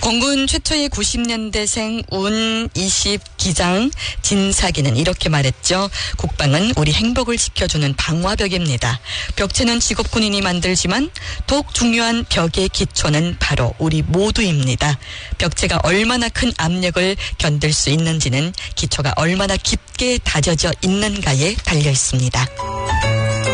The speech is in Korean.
공군 최초의 90년대생 운20 기장 진사기는 이렇게 말했죠. 국방은 우리 행복을 지켜주는 방화벽입니다. 벽체는 직업 군인이 만들지만 더욱 중요한 벽의 기초는 바로 우리 모두입니다. 벽체가 얼마나 큰 압력을 견딜 수 있는지는 기초가 얼마나 깊게 다져져 있는가에 달려 있습니다.